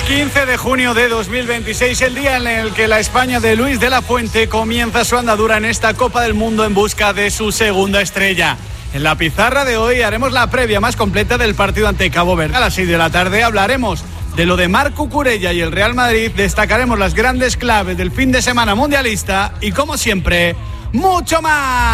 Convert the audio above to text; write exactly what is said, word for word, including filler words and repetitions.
quince de junio de dos mil veintiséis, el día en el que la España de Luis de la Fuente comienza su andadura en esta Copa del Mundo en busca de su segunda estrella. En la pizarra de hoy haremos la previa más completa del partido ante Cabo Verde. A las seis de la tarde hablaremos de lo de Marc Cucurella y el Real Madrid, destacaremos las grandes claves del fin de semana mundialista y, como siempre, mucho más.